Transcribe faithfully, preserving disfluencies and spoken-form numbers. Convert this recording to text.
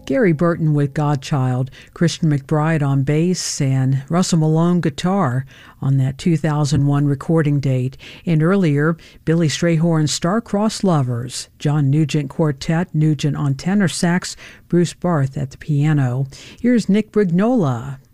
Gary Burton with Godchild, Christian McBride on bass, and Russell Malone guitar on that two thousand one recording date. And earlier, Billy Strayhorn's Star-Crossed Lovers, John Nugent Quartet, Nugent on tenor sax, Bruce Barth at the piano. Here's Nick Brignola,